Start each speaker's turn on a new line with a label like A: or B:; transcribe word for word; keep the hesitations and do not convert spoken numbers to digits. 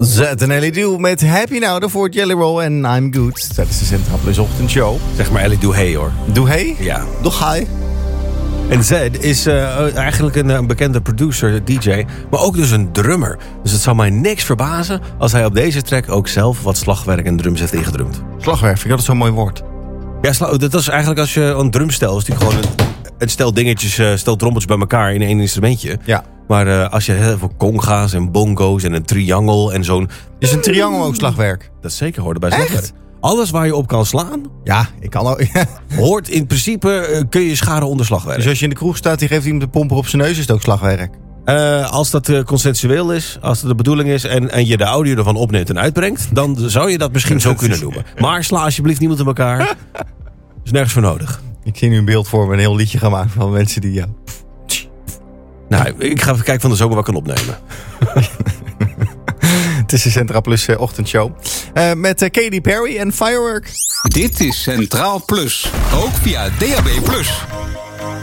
A: Zet en Ellie Doe met Happy Now, daarvoor Jelly Roll en I'm Good. Dat is de Centraal Plus ochtendshow.
B: Zeg maar Ellie Doe hey hoor.
A: Doe hey?
B: Ja.
A: Doe hi.
B: En Zed is uh, eigenlijk een, een bekende producer, D J, maar ook dus een drummer. Dus het zou mij niks verbazen als hij op deze track ook zelf wat slagwerk en drums heeft ingedrumd.
A: Slagwerk, vind ik altijd zo'n mooi woord.
B: Ja, sla- dat is eigenlijk als je een drumstel is, die gewoon een, een stel dingetjes, uh, stel trommeltjes bij elkaar in één instrumentje.
A: Ja.
B: Maar uh, als je heel veel conga's en bongo's en een triangel en zo'n...
A: Is een triangel ook slagwerk?
B: Dat zeker hoort bij
A: Echt?
B: slagwerk. Alles waar je op kan slaan,
A: Ja, ik kan ook.
B: hoort in principe, uh, kun je scharen onder slagwerk.
A: Dus als je in de kroeg staat, die geeft iemand de pomper op zijn neus, is het ook slagwerk?
B: Uh, als dat uh, consensueel is, als dat de bedoeling is en, en je de audio ervan opneemt en uitbrengt, dan zou je dat misschien zo kunnen noemen. Maar sla alsjeblieft niemand in elkaar. Is nergens voor nodig.
A: Ik zie nu een beeld voor me, een heel liedje gaan maken van mensen die... Ja.
B: Nou, ik ga even kijken van de zomer wat ik kan opnemen.
A: Het is de Centraal Plus uh, ochtendshow. Uh, met uh, Katy Perry en Firework.
C: Dit is Centraal Plus, ook via D A B plus.